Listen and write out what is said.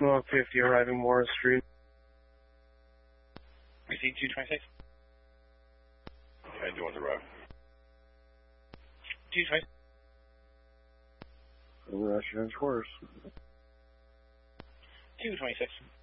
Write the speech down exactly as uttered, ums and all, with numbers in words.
one fifty arriving Morris Street. Receipt two twenty-six. And you want to arrive? two twenty-six. Russian course. two twenty-six.